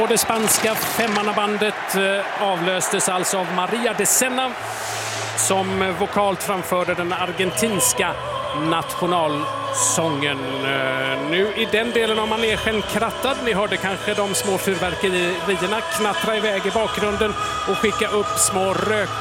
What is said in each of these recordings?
det spanska femmannabandet avlöstes alltså av Maria de Sena som vokalt framförde den argentinska nationalsången. Nu i den delen av manegen krattad. Ni hörde kanske de små fyrverkerierna knattra iväg i bakgrunden och skicka upp små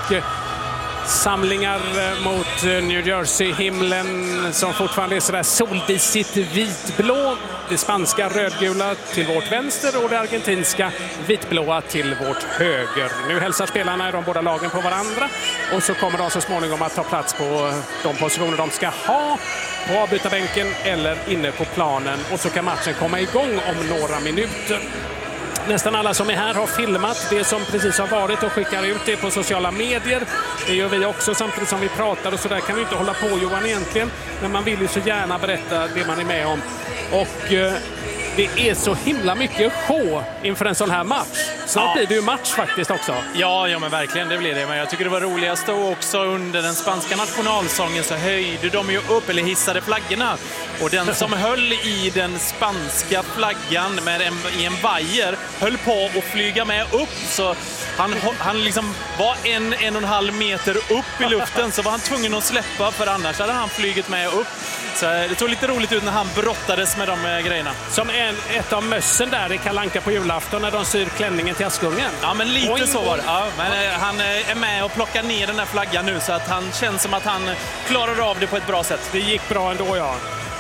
röksamlingar mot New Jersey-himlen som fortfarande är sådär soldisigt vitblå. Det spanska rödgula till vårt vänster och det argentinska vitblåa till vårt höger. Nu hälsar spelarna i de båda lagen på varandra och så kommer de så småningom att ta plats på de positioner de ska ha på avbytarbänken eller inne på planen, och så kan matchen komma igång om några minuter. Nästan alla som är här har filmat det som precis har varit och skickar ut det på sociala medier. Det gör vi också samtidigt som vi pratar, och så där kan vi inte hålla på, Johan, egentligen. Men man vill ju så gärna berätta det man är med om. Och det är så himla mycket show inför en sån här match. Snart blir det ju match faktiskt också. Ja, men verkligen, det blir det. Men jag tycker det var roligast också under den spanska nationalsången så höjde de ju upp, eller hissade flaggorna. Och den som höll i den spanska flaggan i en vajer höll på att flyga med upp. Så han liksom var en och en halv meter upp i luften, så var han tvungen att släppa, för annars hade han flygit med upp. Så det såg lite roligt ut när han brottades med de grejerna. Som ett av mössen där i Kalle Anka på julafton när de syr klänningen till Askungen. Ja, men lite så var det. Ja, men han är med och plockar ner den här flaggan nu, så att han känns som att han klarar av det på ett bra sätt. Det gick bra ändå, ja.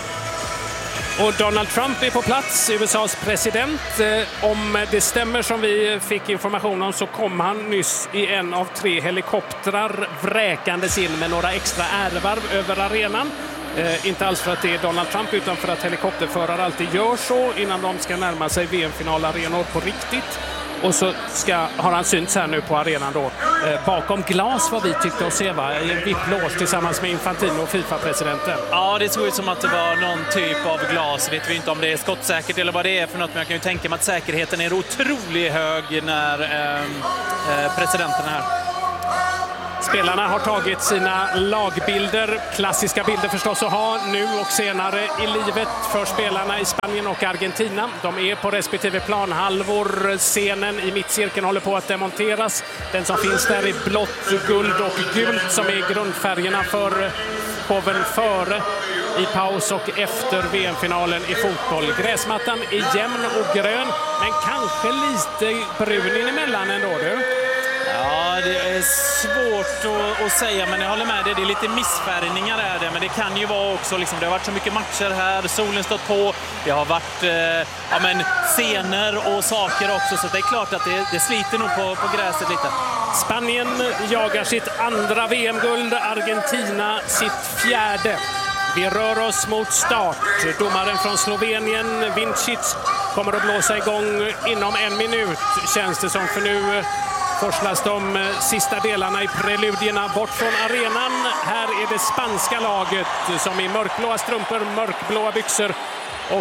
Och Donald Trump är på plats, USAs president. Om det stämmer som vi fick information om så kom han nyss i en av 3 helikoptrar vräkandes in med några extra ärvarv över arenan. Inte alls för att det är Donald Trump, utan för att helikopterförare alltid gör så innan de ska närma sig VM-finalarenor på riktigt. Och så har han synts här nu på arenan då. Bakom glas, vad vi tyckte att se, va? I en VIP-loge tillsammans med Infantino och FIFA-presidenten. Ja, det såg ut som att det var någon typ av glas. Vet vi inte om det är skottsäkert eller vad det är för något, men jag kan ju tänka mig att säkerheten är otroligt hög när presidenten är här. Spelarna har tagit sina lagbilder, klassiska bilder förstås att ha nu och senare i livet för spelarna i Spanien och Argentina. De är på respektive planhalvor. Scenen i mittcirkeln håller på att demonteras. Den som finns där är blått, guld och gult som är grundfärgerna för showen före, i paus och efter VM-finalen i fotboll. Gräsmattan är jämn och grön, men kanske lite brun emellan ändå, du. Ja, det är svårt att säga, men jag håller med dig. Det är lite missfärgningar är det, men det kan ju vara också liksom, det har varit så mycket matcher här, solen stått på, det har varit scener och saker också, så det är klart att det sliter nog på gräset lite. Spanien jagar sitt andra VM-guld, Argentina sitt 4:e. Vi rör oss mot start. Domaren från Slovenien, Vincic, kommer att blåsa igång inom 1 minut, känns det som, för nu forslas de sista delarna i preludierna bort från arenan. Här är det spanska laget som i mörkblåa strumpor, mörkblåa byxor och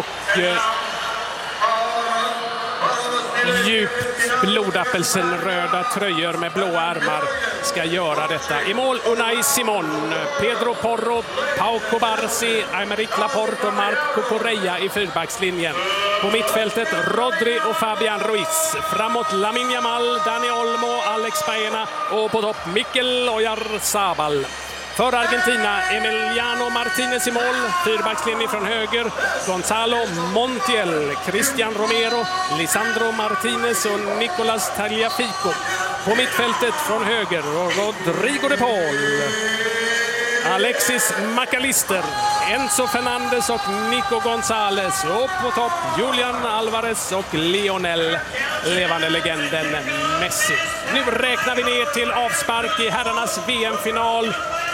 djupt blodapelsenröda tröjor med blåa ärmar ska göra detta. I mål Unai Simón, Pedro Porro, Pau Cobarsi, Aymeric Laporte och Marco Correa i fyrbackslinjen. På mittfältet Rodri och Fabian Ruiz. Framåt Lamine Yamal, Dani Olmo, Alex Baena och på topp Mikel Oyarzabal. För Argentina, Emiliano Martinez i mål, fyrbackslinje från höger, Gonzalo Montiel, Cristian Romero, Lisandro Martinez och Nicolas Tagliafico. På mittfältet från höger, Rodrigo de Paul, Alexis McAllister, Enzo Fernandez och Nico González. Och på topp Julian Alvarez och Lionel, levande legenden Messi. Nu räknar vi ner till avspark i herrarnas VM-final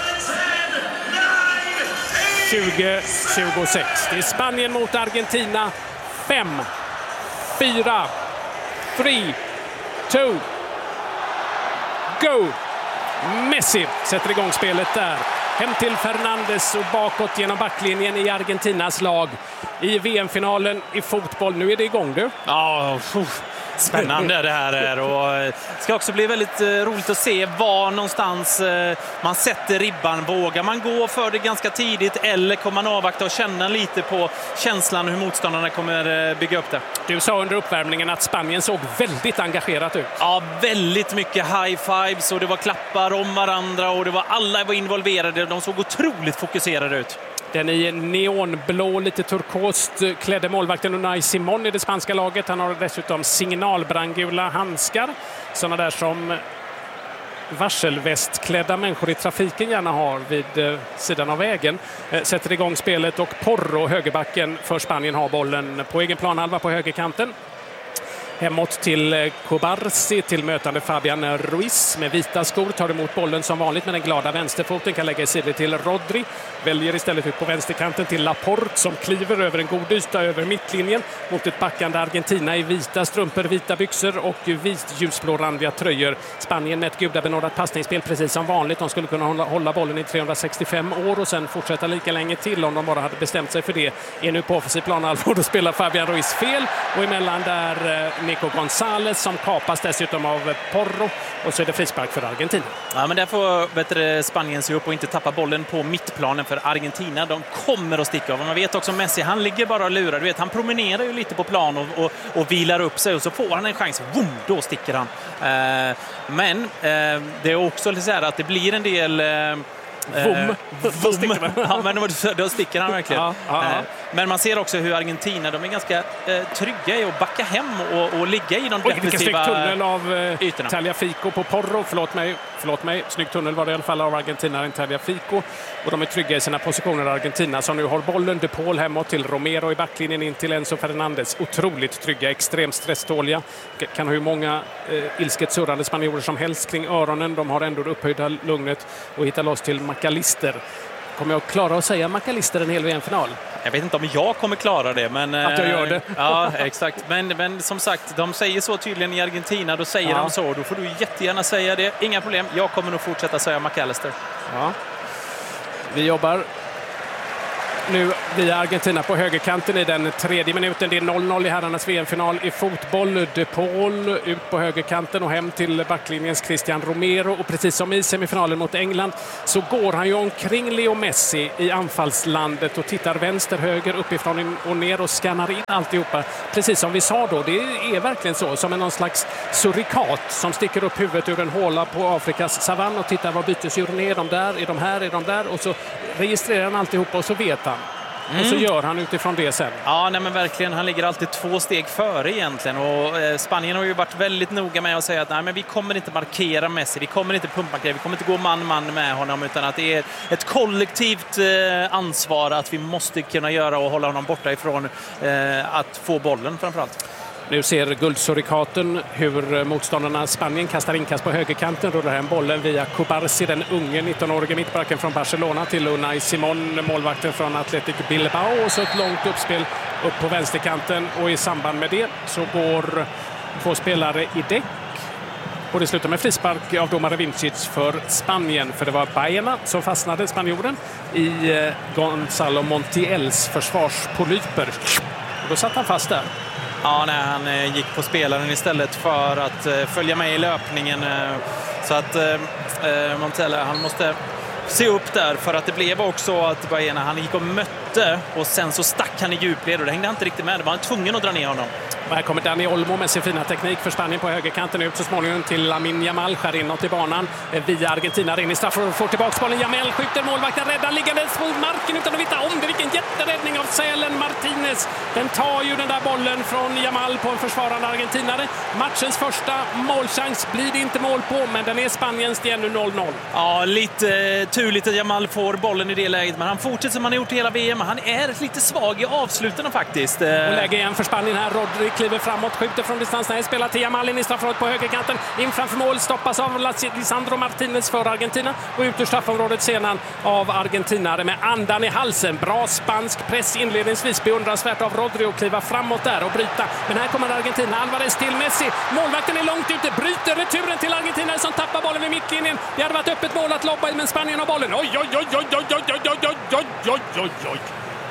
2026. Det är Spanien mot Argentina. 5, 4, 3, 2, go! Messi sätter igång spelet där. Hem till Fernandes och bakåt genom backlinjen i Argentinas lag i VM-finalen i fotboll. Nu är det igång, du. Ja, spännande det här är. Och det ska också bli väldigt roligt att se var någonstans man sätter ribban. Vågar man gå för det ganska tidigt eller kommer man avvakta och känna lite på känslan hur motståndarna kommer bygga upp det? Du sa under uppvärmningen att Spanien såg väldigt engagerat ut. Ja, väldigt mycket high fives och det var klappar om varandra och alla var involverade. De såg otroligt fokuserade ut. Den i neonblå, lite turkost klädde målvakten Unai Simon i det spanska laget. Han har dessutom signalbrandgula handskar. Sådana där som varselvästklädda människor i trafiken gärna har vid sidan av vägen. Sätter igång spelet och Porro, högerbacken för Spanien, har bollen på egen planhalva på högerkanten. Hemåt till Cobarsi, till mötande Fabian Ruiz med vita skor, tar emot bollen som vanligt med den glada vänsterfoten, kan lägga i sidled till Rodri, väljer istället ut på vänsterkanten till Laporte som kliver över en god yta över mittlinjen mot ett backande Argentina i vita strumpor, vita byxor och vit ljusblå-randiga tröjor. Spanien med ett gudabenådat passningsspel precis som vanligt. De skulle kunna hålla bollen i 365 år och sen fortsätta lika länge till om de bara hade bestämt sig för det. Är nu på offensiv planhalva och då spelar Fabian Ruiz fel och emellan där Nico González som kapas dessutom av Porro och så är det frispark för Argentina. Ja, men där får Spanien se upp och inte tappa bollen på mittplanen för Argentina. De kommer att sticka av. Man vet också Messi, han ligger bara och lurar. Du vet, han promenerar ju lite på plan och vilar upp sig och så får han en chans. Boom, då sticker han. Men det är också så här att det blir en del... Ja, men då sticker han verkligen. Men man ser också hur Argentina, de är ganska trygga i att backa hem och ligga i de defensiva tunnel av ytorna. Tagliafico på Porro, förlåt mig, snygg tunnel var det i alla fall av Argentina, en Tagliafico, och de är trygga i sina positioner. Argentina som nu har bollen, De Paul hemåt till Romero i backlinjen in till Enzo Fernandez, otroligt trygga, extremt stresståliga, kan ha hur många ilsket surrande spanjorer som helst kring öronen, de har ändå det upphöjda lugnet och hittar loss till McAllister. Kommer jag klara att säga McAllister en hel VM-final? Jag vet inte om jag kommer klara det, men... Att jag gör det. Ja, exakt. Men som sagt, de säger så tydligen i Argentina, då säger de så. Då får du jättegärna säga det. Inga problem, jag kommer nog fortsätta säga McAllister. Ja. Vi jobbar nu via Argentina på högerkanten i den 3:e minuten. Det är 0-0 i herrarnas VM-final i fotboll. De Paul ut på högerkanten och hem till backlinjens Cristian Romero. Och precis som i semifinalen mot England så går han ju omkring Leo Messi i anfallslandet och tittar vänster, höger, uppifrån och ner och skannar in alltihopa. Precis som vi sa då, det är verkligen så, som en någon slags surikat som sticker upp huvudet ur en håla på Afrikas savann och tittar vad bytesdjuren är. De där, är de här, är de där? Och så registrerar han alltihopa och så vet han. Och så gör han utifrån det sen. Ja, nej men verkligen. Han ligger alltid 2 steg före egentligen. Och Spanien har ju varit väldigt noga med att säga att nej, men vi kommer inte markera Messi. Vi kommer inte pumpmarkera. Vi kommer inte gå man med honom. Utan att det är ett kollektivt ansvar att vi måste kunna göra och hålla honom borta ifrån att få bollen framförallt. Nu ser guldsurikaten hur motståndarna Spanien kastar inkast på högerkanten, rullar hem bollen via Cobarsi, den unge 19-årige mittbacken från Barcelona, till Unai Simon, målvakten från Athletic Bilbao, och så ett långt uppspel upp på vänsterkanten, och i samband med det så går 2 spelare i däck och det slutar med frispark av domare Vincic för Spanien, för det var Baena som fastnade, spanjoren, i Gonzalo Montiels försvarspolyper, och då satt han fast där. Ja, nej, han gick på spelaren istället för att följa med i löpningen. Så att Montella, han måste se upp där, för att det blev också att Baena, han gick och mötte och sen så stack han i djupled och det hängde han inte riktigt med. Det var han tvungen att dra ner honom. Och här kommer Dani Olmo med sin fina teknik för Spanien på högerkanten, ut så småningom till Lamine Yamal, skär inåt i banan via Argentina, in i straffområdet, får tillbaka bollen. Yamal skjuter, målvakten räddar, liggandes mot marken utan att veta om det. Vilken jätteräddning av Sälen Martinez. Den tar ju den där bollen från Yamal på en försvarande argentinare. Matchens första målchans blir det inte mål på, men den är Spaniens, det är nu 0-0. Ja, lite turligt att Yamal får bollen i det läget, men han fortsätter som han har gjort i hela VM. Han är lite svag i avsluten faktiskt. Och lägger igen för Spanien här. Rodri kliver framåt, skjuter från distans, när spelar till Yamal in i straffområdet på högerkanten. In framför mål, stoppas av Lisandro Martinez för Argentina, och ut ur straffområdet sedan av argentinare med andan i halsen. Bra spansk press inledningsvis, beundransvärt av Rodri att kliva framåt där och bryta. Men här kommer Argentina, Alvarez till Messi. Målvakten är långt ute, bryter returen till Argentina som tappar bollen vid mittlinjen. Det hade varit öppet mål att lobba, men Spanien har bollen. Oj, oj, oj, oj, oj, oj, oj, oj, oj, oj, oj, oj.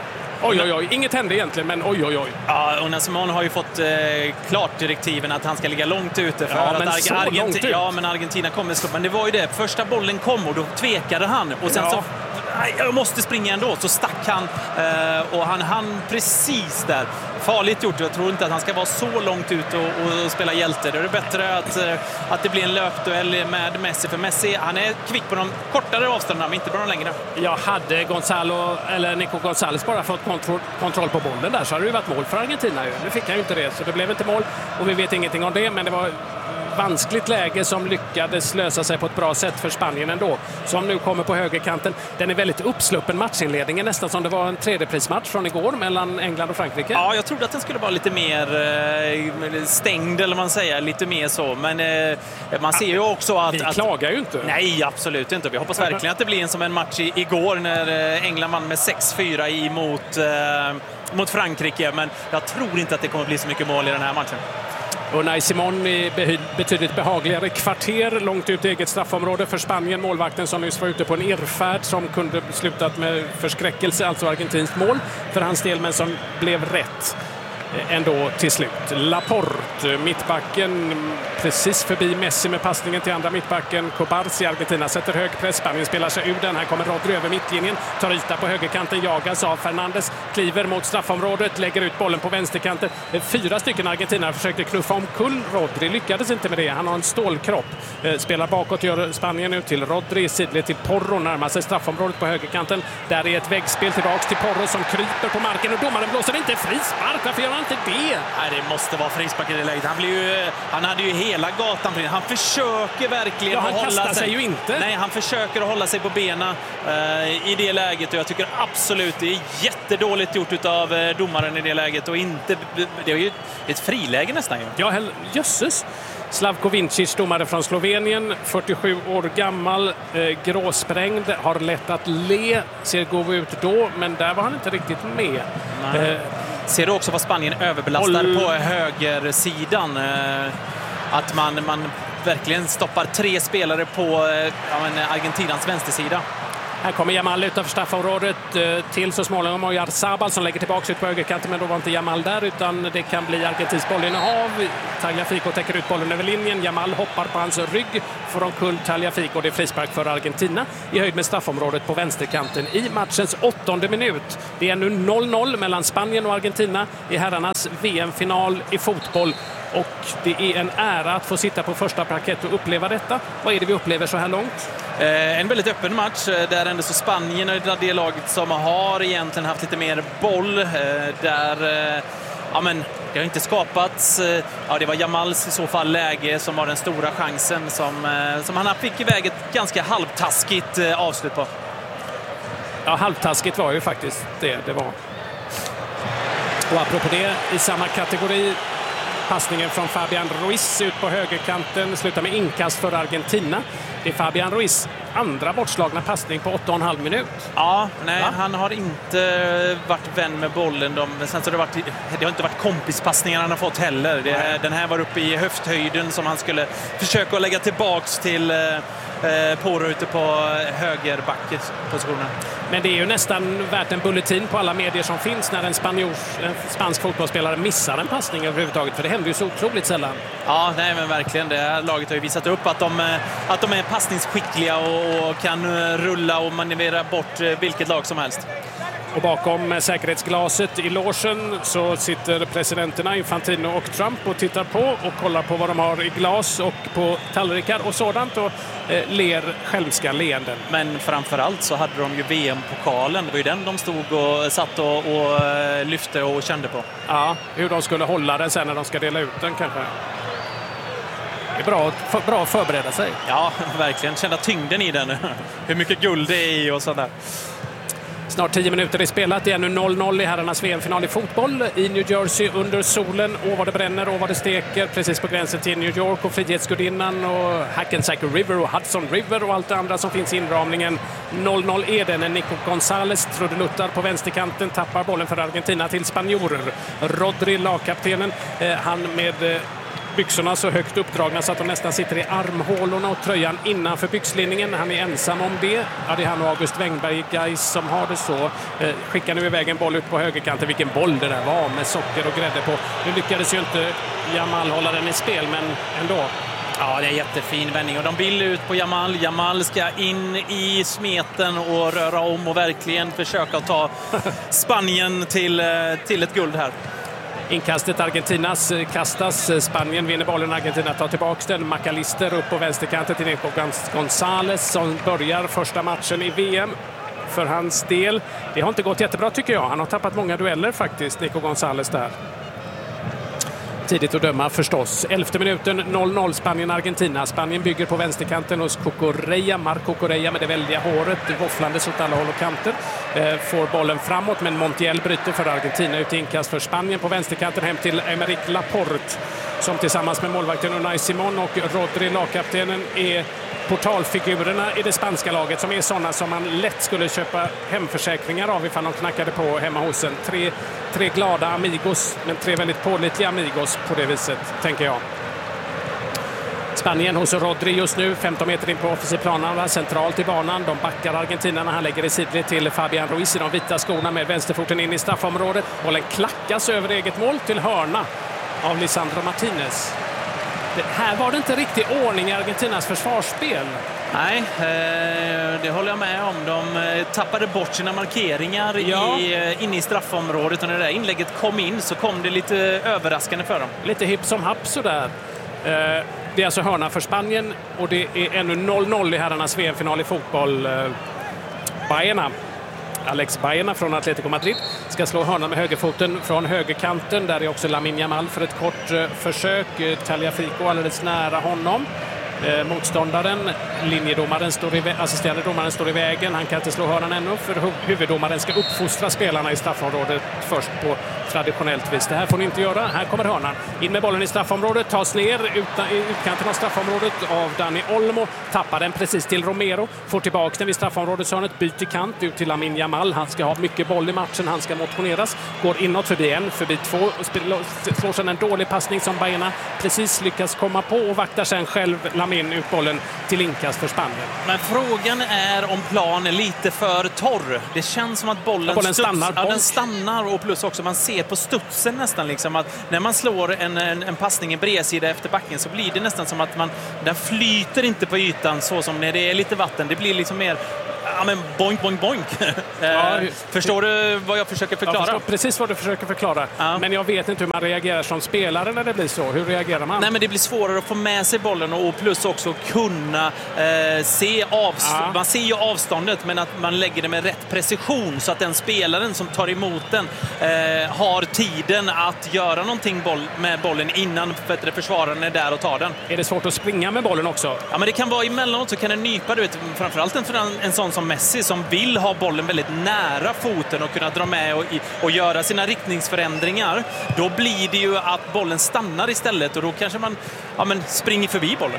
Oj. Inget hände egentligen, men oj. Ja, Unai Simon har ju fått klart direktiven att han ska ligga långt ute. För men att så långt ut. Ja, men Argentina kommer slå. Men det var ju det. Första bollen kom och då tvekade han. Och sen så... Jag måste springa ändå, så stack han och han precis där. Farligt gjort, jag tror inte att han ska vara så långt ut och spela hjälte. Det är bättre att det blir en löpduell med Messi, för Messi, han är kvick på de kortare avstånden, men inte på de längre. Jag hade Nico González bara fått kontroll på bollen där, så hade det varit mål för Argentina. Nu fick han ju inte det, så det blev inte mål och vi vet ingenting om det, men det var vanskligt läge som lyckades lösa sig på ett bra sätt för Spanien ändå, som nu kommer på högerkanten. Den är väldigt uppsluppen, matchinledningen, nästan som det var en tredjeprismatch från igår mellan England och Frankrike. Ja, jag trodde att den skulle vara lite mer stängd, eller man säger, lite mer så, men man ser ju också att... Vi klagar ju inte. Nej, absolut inte. Vi hoppas verkligen att det blir som en match igår när England vann med 6-4 mot Frankrike, men jag tror inte att det kommer bli så mycket mål i den här matchen. Unai Simon i betydligt behagligare kvarter långt ut i eget straffområde för Spanien. Målvakten som nyss var ute på en irrfärd som kunde slutat med förskräckelse, alltså argentinskt mål för hans del, men som blev rätt ändå till slut. Laporte, mittbacken, precis förbi Messi med passningen till andra mittbacken. Cobarsi, Argentina sätter hög press. Spanien spelar sig ur den. Här kommer Rodri över mittlinjen, tar yta på högerkanten, jagas av Fernandes, kliver mot straffområdet, lägger ut bollen på vänsterkanten. 4 stycken argentinare försökte knuffa omkull Rodri, lyckades inte med det. Han har en stålkropp. Spelar bakåt, gör Spanien nu till Rodri, sidled till Porro, närmar sig straffområdet på högerkanten. Där är ett väggspel tillbaks till Porro som kryper på marken och domaren blåser inte frispark. Varför gör han inte det? Nej, det måste vara frispark i det läget. Han hade ju hela gatan. Han försöker verkligen han att hålla sig ju inte. Nej, han försöker att hålla sig på benen i det läget, och jag tycker absolut det är jättedåligt gjort av domaren i det läget, och inte, det är ju ett friläge nästan. Ja, jösses. Slavko Vincic, domare från Slovenien, 47 år gammal, gråsprängd, har lätt att le, ser god ut då, men där var han inte riktigt med. Ser du också vad Spanien överbelastar på högersidan? Att man verkligen stoppar 3 spelare på Argentinans vänstersida. Här kommer Jamal utanför straffområdet till så småningom Oyarzabal som lägger tillbaka ut på högerkanten, men då var inte Jamal där, utan det kan bli Argentins bollinnehav. Tagliafico täcker ut bollen över linjen. Jamal hoppar på hans rygg, får omkull Tagliafico. Det är frispark för Argentina i höjd med straffområdet på vänsterkanten i matchens 8:e minut. Det är nu 0-0 mellan Spanien och Argentina i herrarnas VM-final i fotboll. Och det är en ära att få sitta på första parkett och uppleva detta. Vad är det vi upplever så här långt? En väldigt öppen match där ändå så Spanien är det laget som har egentligen haft lite mer boll. Det har inte skapats. Det var Jamals i så fall läge som var den stora chansen som han fick iväg ett ganska halvtaskigt avslut på. Ja, halvtaskigt var ju faktiskt det var. Och apropå det, i samma kategori, passningen från Fabián Ruiz ut på högerkanten slutar med inkast för Argentina. Det är Fabián Ruiz andra bortslagna passning på 8,5 minut. Ja, nej, han har inte varit vän med bollen. Sen så det har inte varit kompispassningar han har fått heller. Den här var uppe i höfthöjden som han skulle försöka lägga tillbaks till Porro ute på högerbackpositionen. Men det är ju nästan värt en bulletin på alla medier som finns när en spansk fotbollsspelare missar en passning överhuvudtaget, för det händer ju så otroligt sällan. Ja, nej, men verkligen. Det här laget har ju visat upp att de är passningsskickliga och kan rulla och manövrera bort vilket lag som helst. Och bakom säkerhetsglaset i logen så sitter presidenterna Infantino och Trump och tittar på och kollar på vad de har i glas och på tallrikar och sådant och ler själviska leenden. Men framförallt så hade de ju VM-pokalen. Det var ju den de stod och satt och lyfte och kände på. Ja, hur de skulle hålla den sen när de ska dela ut den kanske. Det är bra att förbereda sig. Ja, verkligen. Känna tyngden i den. Hur mycket guld det är i och sådär. Snart 10 minuter är spelat. Det är nu 0-0 i herrarnas VM-final i fotboll i New Jersey under solen. Och vad det bränner och vad det steker. Precis på gränsen till New York och Frihetsgudinnan och Hackensack River och Hudson River och allt det andra som finns i inramningen. 0-0 är det när Nico González trudeluttar på vänsterkanten, tappar bollen för Argentina till spanjorer. Rodri, lagkaptenen, han med byxorna så högt uppdragna så att de nästan sitter i armhålorna och tröjan innanför byxlinningen. Han är ensam om det. Ja, det är han och August Wengberg Gais som har det så. Skickar nu iväg en boll ut på högerkanten. Vilken boll det där var med socker och grädde på. Nu lyckades ju inte Jamal hålla den i spel, men ändå. Ja, det är en jättefin vändning och de vill ut på Jamal. Jamal ska in i smeten och röra om och verkligen försöka ta Spanien till ett guld här. Inkastet Argentinas kastas. Spanien vinner bollen. Argentina tar tillbaka den. McAllister upp på vänsterkanten till Nico González som börjar första matchen i VM för hans del. Det har inte gått jättebra tycker jag. Han har tappat många dueller faktiskt, Nico González där. Tidigt att döma förstås. 11:e minuten 0-0 Spanien-Argentina. Spanien bygger på vänsterkanten hos Marc Cucurella med det väldiga håret. Våfflandes åt alla håll och kanter. Får bollen framåt men Montiel bryter för Argentina. Ut i inkast för Spanien på vänsterkanten hem till Aymeric Laporte som tillsammans med målvakten Unai Simon och Rodri, lagkaptenen, är portalfigurerna i det spanska laget som är sådana som man lätt skulle köpa hemförsäkringar av ifall de knackade på hemma hos en. Tre glada amigos, men 3 väldigt pålitliga amigos på det viset, tänker jag. Spanien hos Rodri just nu, 15 meter in på offensiv planen, centralt i banan. De backar Argentina när han lägger i sidled till Fabian Ruiz i de vita skorna med vänsterfoten in i straffområdet. Bollen klackas över eget mål till hörna av Lisandro Martinez. Här var det inte riktigt ordning i Argentinas försvarsspel. Nej, det håller jag med om. De tappade bort sina markeringar inne i straffområdet. Och när det där inlägget kom in så kom det lite överraskande för dem. Lite hipp som happ sådär. Det är alltså hörna för Spanien och det är ännu 0-0 i herrarnas VM-final i fotboll. Alex Baena från Atletico Madrid ska slå hörnan med högerfoten från högerkanten. Där är också Lamine Yamal för ett kort försök. Tagliafico alldeles nära honom. Motståndaren, assisterande domaren står i vägen. Han kan inte slå hörnan ännu för huvuddomaren ska uppfostra spelarna i straffområdet först på traditionellt vis. Det här får ni inte göra. Här kommer hörnan. In med bollen i straffområdet, tas ner i utkanten av straffområdet av Dani Olmo. Tappar den precis till Romero. Får tillbaka den vid straffområdeshörnet. Byter kant ut till Lamine Yamal. Han ska ha mycket boll i matchen. Han ska motioneras. Går inåt förbi en, förbi två. Slår sedan en dålig passning som Baena precis lyckas komma på och vaktar sen själv Lamine ut bollen till inkast för Spanien. Men frågan är om planen är lite för torr. Det känns som att bollen stannar och plus också man ser på studsen nästan liksom att när man slår en passning i bredsida efter backen så blir det nästan som att den flyter inte på ytan så som när det är lite vatten. Det blir liksom mer boink, boink, boink. Förstår du vad jag försöker förklara? Jag förstår precis vad du försöker förklara. Ja. Men jag vet inte hur man reagerar som spelare när det blir så. Hur reagerar man? Nej, men det blir svårare att få med sig bollen och plus också kunna man ser ju avståndet men att man lägger det med rätt precision så att den spelaren som tar emot den har tiden att göra någonting med bollen innan försvararen är där och tar den. Är det svårt att springa med bollen också? Ja, men det kan vara emellanåt så kan det nypa, du vet, framförallt en sån som Messi som vill ha bollen väldigt nära foten och kunna dra med och göra sina riktningsförändringar. Då blir det ju att bollen stannar istället och då kanske man springer förbi bollen.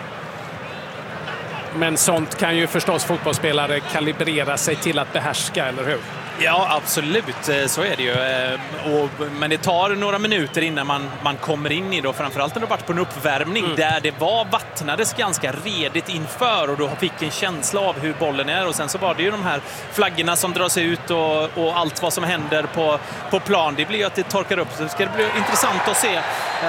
Men sånt kan ju förstås fotbollsspelare kalibrera sig till att behärska, eller hur? Ja, absolut. Så är det ju. Men det tar några minuter innan man kommer in i det. Framförallt när det har varit på en uppvärmning där det vattnades ganska redigt inför och då fick en känsla av hur bollen är. Och sen så var det ju de här flaggorna som dras ut och allt vad som händer på plan. Det blir ju att det torkar upp. Så det ska bli intressant att se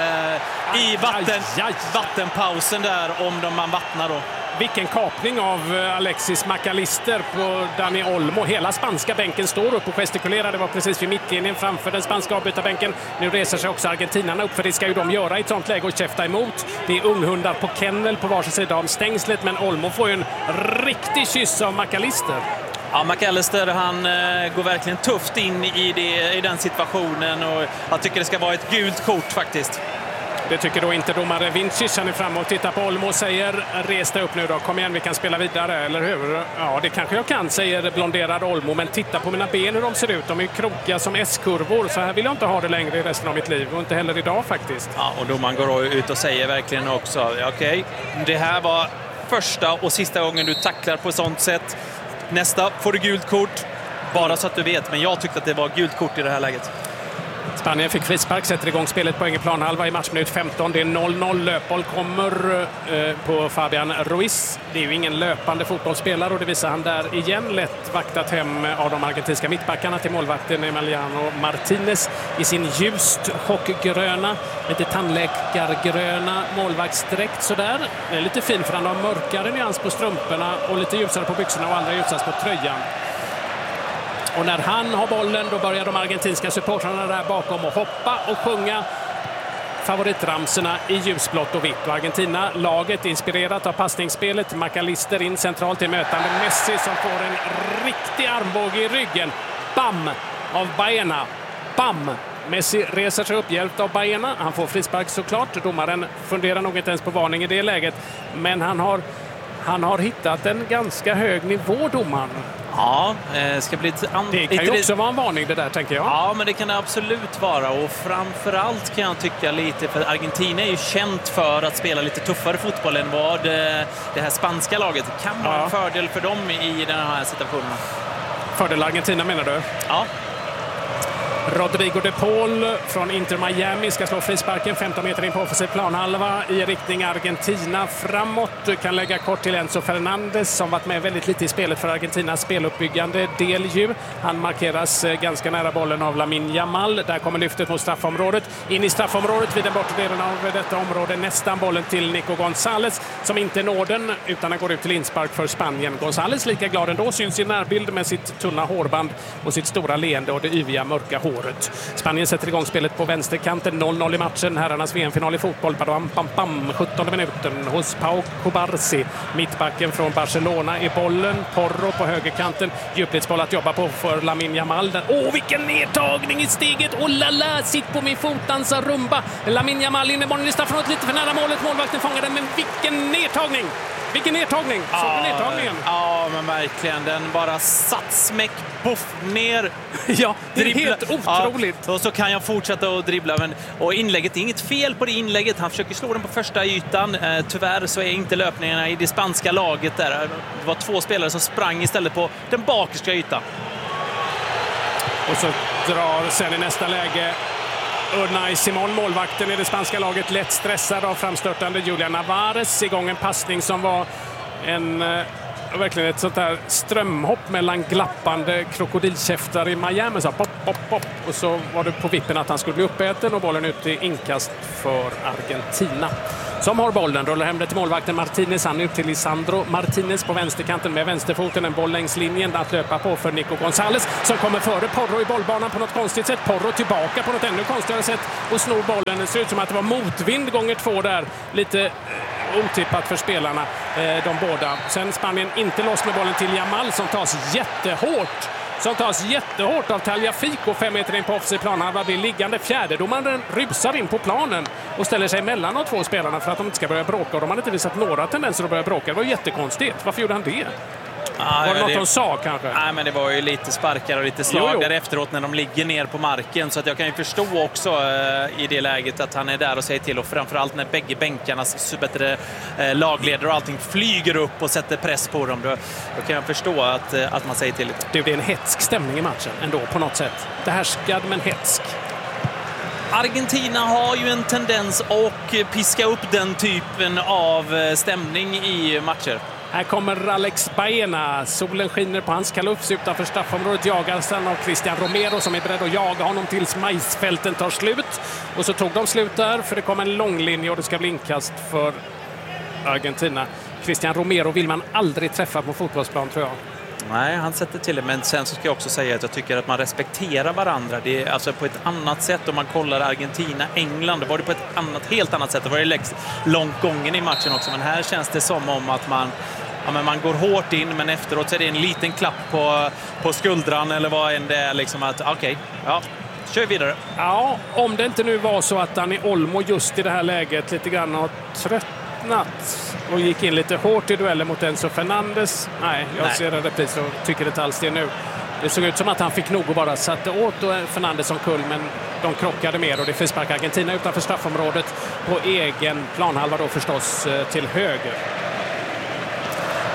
i vattenpausen där om man vattnar då. Vilken kapning av Alexis McAllister på Dani Olmo. Hela spanska bänken står upp och gestikulerar. Det var precis vid mittlinjen framför den spanska avbytarbänken. Nu reser sig också argentinarna upp, för det ska ju de göra i ett sånt läge och käfta emot. Det är unghundar på kennel på varsin sida av stängslet, men Olmo får ju en riktig kyss av McAllister. Ja, McAllister, han går verkligen tufft in i den situationen och jag tycker det ska vara ett gult kort faktiskt. Det tycker då inte domare Vincic. Han är framme och tittar på Olmo och säger: res dig upp nu då, kom igen, vi kan spela vidare, eller hur? Ja, det kanske jag kan, säger blonderad Olmo, men titta på mina ben hur de ser ut. De är krokiga som S-kurvor, så här vill jag inte ha det längre i resten av mitt liv, och inte heller idag faktiskt. Ja, och domaren går ut och säger verkligen också: okej, det här var första och sista gången du tacklar på ett sånt sätt. Nästa får du gult kort, bara så att du vet, men jag tyckte att det var gult kort i det här läget. Spanien fick frispark, sätter igång spelet på egen planhalva i matchminut 15. Det är 0-0. Löpboll kommer på Fabian Ruiz. Det är ju ingen löpande fotbollsspelare och det visar han där igen. Lätt vaktat hem av de argentinska mittbackarna till målvakten Emiliano Martinez i sin ljust chockgröna, lite tandläkargröna målvaktsdräkt sådär. Det är lite fin för han har mörkare nyans på strumporna och lite ljusare på byxorna och allra ljusast på tröjan. Och när han har bollen då börjar de argentinska supportrarna där bakom att hoppa och sjunga favoritramserna i ljusblått och vitt. Och Argentina, laget inspirerat av passningsspelet. McAllister in centralt i mötande Messi som får en riktig armbåge i ryggen. Bam! Av Baena. Bam! Messi reser sig upp hjälpt av Baena. Han får frispark såklart. Domaren funderar nog inte ens på varning i det läget. Men han har hittat en ganska hög nivå, domaren. Ja, ska bli det kan ju också vara en varning det där, tänker jag. Ja, men det kan det absolut vara. Och framförallt kan jag tycka lite, för Argentina är ju känt för att spela lite tuffare fotboll än vad det här spanska laget kan vara en fördel för dem i den här situationen. Fördel Argentina menar du? Ja. Rodrigo de Paul från Inter Miami ska slå frisparken 15 meter in på offensiv planhalva i riktning Argentina framåt. Kan lägga kort till Enzo Fernandez som varit med väldigt lite i spelet för Argentinas speluppbyggande del ju. Han markeras ganska nära bollen av Lamine Yamal. Där kommer lyftet mot straffområdet. In i straffområdet vid den bortre delen av detta område. Nästan bollen till Nico González som inte når den utan den går ut till inspark för Spanien. González lika glad ändå, syns i närbild med sitt tunna hårband och sitt stora leende och det yviga mörka hår. Spanien sätter igång spelet på vänsterkanten. 0-0 i matchen. Herrarnas VM-final i fotboll. 17 minuten hos Pau Cubarsí. Mittbacken från Barcelona i bollen. Porro på högerkanten. Djupledsboll att jobba på för Lamine Yamal. Vilken nedtagning i steget. Lala, sitt på min fot, dansar rumba. Lamine Yamal in i bollen i straffområdet lite för nära målet. Målvakten fångar den, men vilken nedtagning! Vilken nedtagning! Såg du nedtagningen? Ja, men verkligen. Den bara satt smäck, puff, ner. Ja, det är helt otroligt. Ja, och så kan jag fortsätta att dribbla. Och inlägget, är inget fel på det inlägget. Han försöker slå den på första ytan. Tyvärr så är inte löpningarna i det spanska laget där. Det var 2 spelare som sprang istället på den bakerska ytan. Och så drar sen i nästa läge Unai Simón, målvakten i det spanska laget, lätt stressad av framstörtande Julian Navarez. Igång en passning som var verkligen ett sånt där strömhopp mellan glappande krokodilkäftar i Miami. Så pop, pop, pop. Och så var det på vippen att han skulle bli uppäten och bollen ut i inkast för Argentina. Som har bollen, rullar hem det till målvakten Martinez. Han ut till Lisandro Martinez på vänsterkanten med vänsterfoten. En boll längs linjen att löpa på för Nico González som kommer före Porro i bollbanan på något konstigt sätt. Porro tillbaka på något ännu konstigare sätt och snor bollen. Det ser ut som att det var motvind gånger 2 där. Lite otippat för spelarna, de båda. Sen Spanien inte loss med bollen till Yamal som tas jättehårt av Tagliafico 5 meter in på offensiv planhalva, blir liggande. Fjärdedomaren rusar in på planen och ställer sig mellan de 2 spelarna för att de inte ska börja bråka. Och de hade inte visat några tendenser att börja bråka. Det var jättekonstigt. Varför gjorde han det? Var det något de sa kanske? Nej, men det var ju lite sparkar och lite slag där efteråt när de ligger ner på marken. Så att jag kan ju förstå också i det läget att han är där och säger till. Och framförallt när bägge bänkarnas bättre lagledare och allting flyger upp och sätter press på dem. Då kan jag förstå att man säger till. Det är en hetsk stämning i matchen ändå på något sätt. Det härskad men hetsk. Argentina har ju en tendens att piska upp den typen av stämning i matcher. Här kommer Alex Baena. Solen skiner på hans kalufs utanför straffområdet. Jagar sen av Cristian Romero som är beredd att jaga honom tills majsfälten tar slut. Och så tog de slut där för det kom en lång linje och det ska bli inkast för Argentina. Cristian Romero vill man aldrig träffa på fotbollsplan, tror jag. Nej, han sätter till det. Men sen så ska jag också säga att jag tycker att man respekterar varandra. Det är alltså på ett annat sätt om man kollar Argentina-England. Det var det på ett helt annat sätt. Det var det långt gången i matchen också. Men här känns det som om att man går hårt in, men efteråt så är det en liten klapp på skuldran eller vad än det är. Liksom att okej, kör vidare. Ja, om det inte nu var så att Dani Olmo just i det här läget lite grann har tröttnat och gick in lite hårt i duellen mot Enzo Fernandez. Nej, jag ser en repris och tycker inte alls det nu. Det såg ut som att han fick nog och bara satte åt Fernandez som kull, men de krockade mer och det frisparkar Argentina utanför straffområdet på egen planhalva då förstås till höger.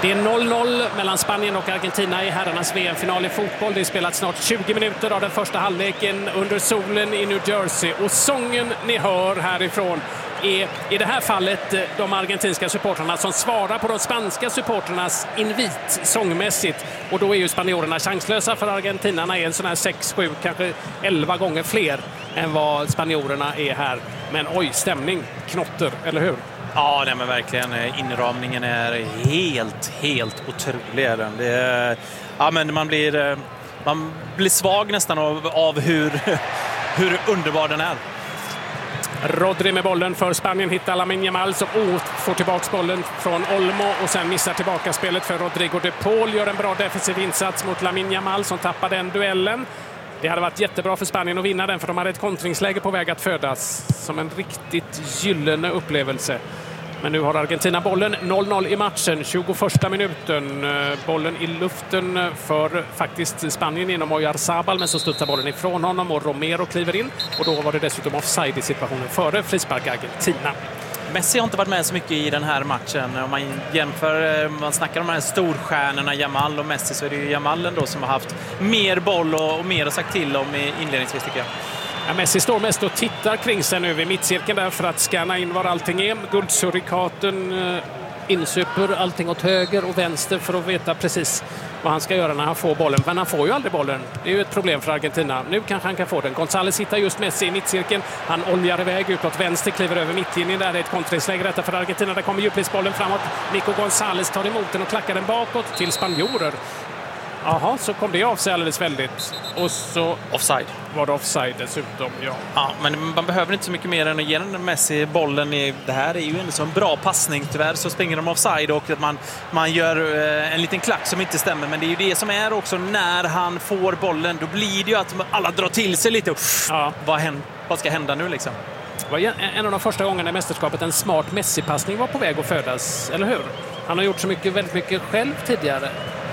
Det är 0-0 mellan Spanien och Argentina i herrarnas VM-final i fotboll. Det är spelat snart 20 minuter av den första halvleken under solen i New Jersey. Och sången ni hör härifrån är i det här fallet de argentinska supportrarna som svarar på de spanska supportrarnas invit sångmässigt. Och då är ju spanjorerna chanslösa, för argentinarna är en sån här 6-7, kanske 11 gånger fler än vad spanjorerna är här. Men oj, stämning, knotter, eller hur? Ja, nej, men verkligen. Inramningen är helt otrolig. Men man blir svag nästan av hur underbar den är. Rodri med bollen för Spanien, hittar Lamine Yamal som får tillbaka bollen från Olmo och sen missar tillbaka spelet för Rodrigo de Paul. Gör en bra defensiv insats mot Lamine Yamal som tappar den duellen. Det hade varit jättebra för Spanien att vinna den, för de hade ett kontringsläge på väg att födas som en riktigt gyllene upplevelse. Men nu har Argentina bollen, 0-0 i matchen, 21 minuten. Bollen i luften för faktiskt Spanien inom Oyarzabal, men så studsar bollen ifrån honom och Romero kliver in. Och då var det dessutom offside i situationen före frispark Argentina. Messi har inte varit med så mycket i den här matchen. Om man jämför, man snackar om de här storstjärnorna Yamal och Messi, så är det ju Yamal ändå som har haft mer boll och mer att sagt till om inledningsvis, tycker jag. Ja, Messi står mest och tittar kring sig nu vid mittcirkeln där för att scanna in var allting är. Guldsurikaten insuper allting åt höger och vänster för att veta precis vad han ska göra när han får bollen. Men han får ju aldrig bollen. Det är ju ett problem för Argentina. Nu kanske han kan få den. González hittar just Messi i mittcirkeln. Han oljar iväg utåt vänster, kliver över mittlinjen. Där är ett kontringsläge detta för Argentina. Där kommer djupledsbollen framåt. Nico González tar emot den och klackar den bakåt till spanjorer. Jaha, så kom det av sig alldeles väldigt. Och så offside. Var det offside dessutom, ja. Ja, men man behöver inte så mycket mer än att ge den Messi bollen. Det här är ju en så bra passning. Tyvärr så springer de offside och att man gör en liten klack som inte stämmer. Men det är ju det som är också när han får bollen. Då blir det ju att alla drar till sig lite. Ja. Vad ska hända nu liksom? Det var en av de första gångerna i mästerskapet en smart Messi-passning var på väg att födas, eller hur? Han har gjort så väldigt mycket själv tidigare.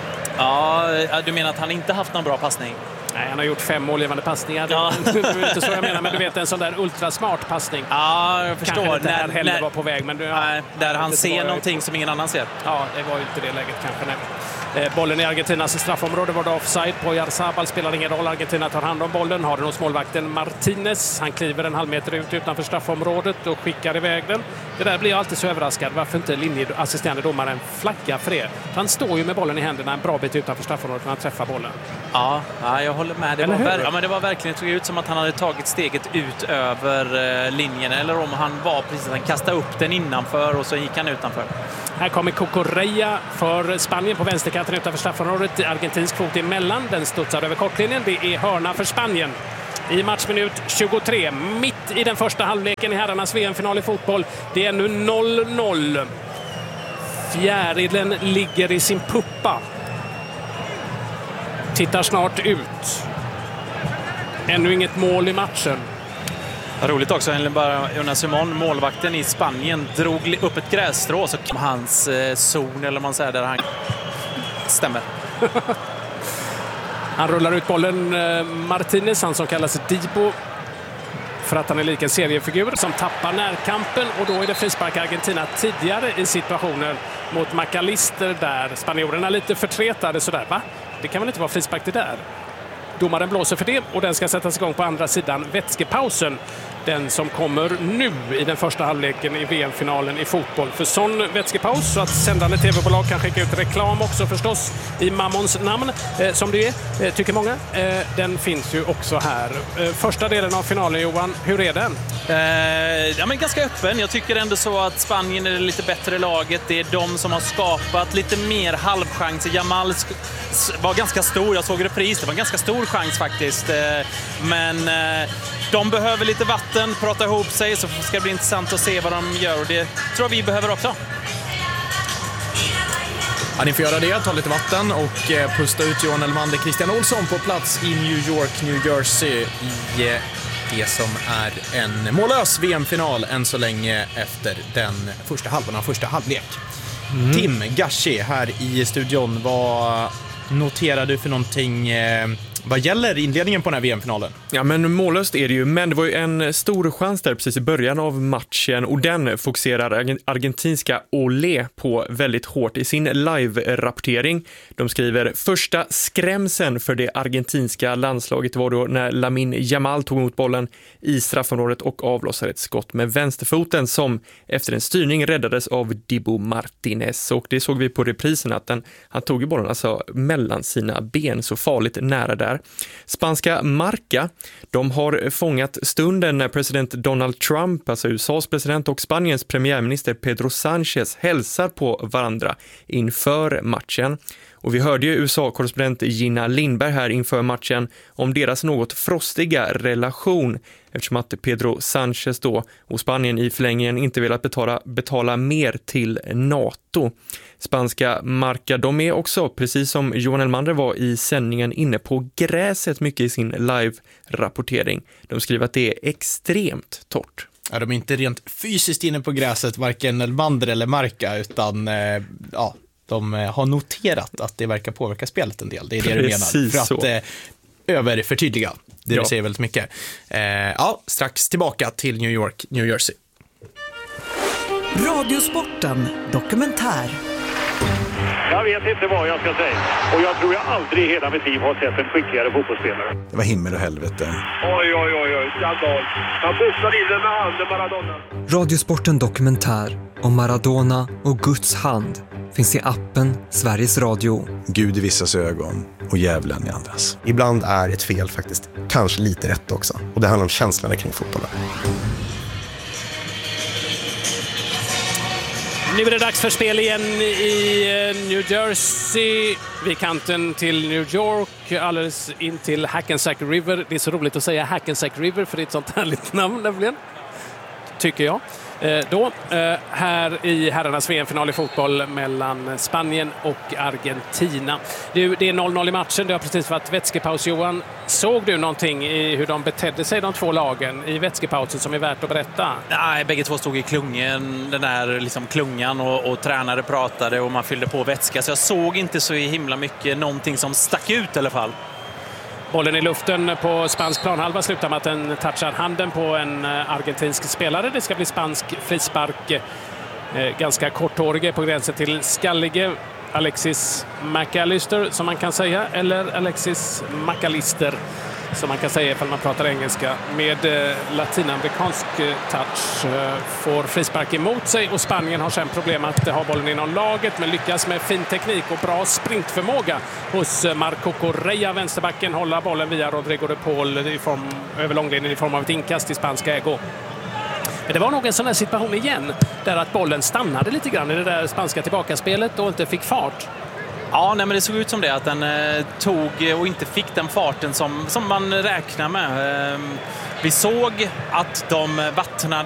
Ja, du menar att han inte haft någon bra passning? Nej, han har gjort 5 målgivande passningar. Ja. Det är inte så jag menar, men du vet, en sån där ultrasmart passning. Ja, jag förstår. Kanske inte här heller var på väg. Men där han ser någonting som ingen annan ser. Ja, det var ju inte det läget kanske. Nej. Bollen i Argentinas straffområde var det offside på Oyarzabal. Spelar ingen roll. Argentina tar hand om bollen. Har den hos målvakten Martinez. Han kliver en halv meter ut utanför straffområdet och skickar iväg den. Det där blir jag alltid så överraskad. Varför inte linjeassisterande domaren flaggar för det? Han står ju med bollen i händerna en bra bit utanför straffområdet när han träffar bollen. Ja, jag håller med. Det var verkligen, det såg ut som att han hade tagit steget ut över linjen. Eller om han var precis att han kastade upp den innanför och så gick han utanför. Här kommer Cucurella för Spanien på vänsterkanten utanför straffområdet. Argentinsk fot emellan. Den studsar över kortlinjen. Det är hörna för Spanien. I matchminut 23, mitt i den första halvleken i herrarnas VM-final i fotboll. Det är nu 0-0. Fjärilen ligger i sin puppa. Tittar snart ut. Ännu inget mål i matchen. Roligt också, Unai Simón, målvakten i Spanien, drog upp ett grässtrå så kom hans zon, eller man säger, där han stämmer. Han rullar ut bollen, Martinez, han som kallas Dibo, för att han är lik en seriefigur som tappar närkampen, och då är det frispark Argentina tidigare i situationer mot McAllister där. Spanjorerna lite förtretade sådär, va? Det kan väl inte vara frispark det där? Domaren blåser för det och den ska sättas igång på andra sidan vätskepausen. Den som kommer nu i den första halvleken i VM-finalen i fotboll. För sån vätskepaus så att sändande tv-bolag kan skicka ut reklam också förstås i Mammons namn, som det är, tycker många. Den finns ju också här. Första delen av finalen, Johan, hur är den? Men ganska öppen. Jag tycker ändå så att Spanien är det lite bättre laget. Det är de som har skapat lite mer halvchanser. Yamal var ganska stor. Jag såg repris. Det var en ganska stor chans faktiskt. Men de behöver lite vatten, prata ihop sig, så ska det bli intressant att se vad de gör. Och det tror jag vi behöver också. Ja, ni får göra det, ta lite vatten och pusta ut. Johan Elmander, Christian Olsson på plats i New York, New Jersey i det som är en mållös VM-final än så länge efter den första halvan av första halvlek. Tim Gashi här i studion, vad noterar du för någonting Vad gäller inledningen på den här VM-finalen? Ja, men mållöst är det ju, men det var ju en stor chans där precis i början av matchen och den fokuserar argentinska Olé på väldigt hårt i sin live-rapportering. De skriver: första skrämseln för det argentinska landslaget var då när Lamine Yamal tog emot bollen i straffområdet och avlossade ett skott med vänsterfoten som efter en styrning räddades av Dibu Martinez, och det såg vi på reprisen att han tog ju bollen alltså mellan sina ben, så farligt nära där. Spanska Marca, de har fångat stunden när president Donald Trump, alltså USAs president, och Spaniens premiärminister Pedro Sánchez hälsar på varandra inför matchen. Och vi hörde ju USA-korrespondent Gina Lindberg här inför matchen om deras något frostiga relation, eftersom att Pedro Sánchez då och Spanien i förlängningen inte velat betala mer till NATO. Spanska Marca, de är också, precis som Johan Elmander var i sändningen, inne på gräset mycket i sin live-rapportering. De skriver att det är extremt torrt. Ja, de är inte rent fysiskt inne på gräset, varken Elmander eller Marca, utan de har noterat att det verkar påverka spelet en del. Det är det du menar. För att överförtydliga. Det säger väldigt mycket. Strax tillbaka till New York, New Jersey. Radiosporten dokumentär. Jag vet inte vad jag ska säga. Och jag tror jag aldrig i hela mitt liv har sett en skickligare fotbollsspelare. Det var himmel och helvete. Oj, skandal. Han boxade in den med handen, Maradona. Radiosporten dokumentär om Maradona och Guds hand finns i appen Sveriges Radio. Gud i vissas ögon och djävulen i andras. Ibland är ett fel faktiskt kanske lite rätt också. Och det handlar om känslorna kring fotbollen. Nu är det dags för spel igen i New Jersey, vid kanten till New York, alldeles in till Hackensack River. Det är så roligt att säga Hackensack River för det är ett sånt härligt namn nämligen, tycker jag. Här i herrarnas VM-final i fotboll mellan Spanien och Argentina. Det är 0-0 i matchen, det har precis varit vätskepaus. Johan, såg du någonting i hur de betedde sig, de två lagen, i vätskepausen som är värt att berätta? Nej, bägge två stod i klungen, den där liksom klungan och tränare pratade och man fyllde på vätska, så jag såg inte så himla mycket någonting som stack ut i alla fall. Bollen i luften på spansk planhalva slutar med att den touchar handen på en argentinsk spelare. Det ska bli spansk frispark. Ganska korthårige på gränsen till skallige. Alexis McAllister som man kan säga, eller Alexis McAllister som man kan säga ifall man pratar engelska, med latinamerikansk touch får frispark emot sig, och Spanien har sen problem att ha bollen inom laget men lyckas med fin teknik och bra sprintförmåga hos Marco Correa, vänsterbacken, hålla bollen via Rodrigo de Paul över långlinjen i form av ett inkast i spansk ägo. Men det var nog en sån här situation igen där att bollen stannade lite grann i det där spanska tillbakaspelet och inte fick fart. Ja, nej, men det såg ut som det, att den tog och inte fick den farten som man räknar med. Vi såg att de vattnade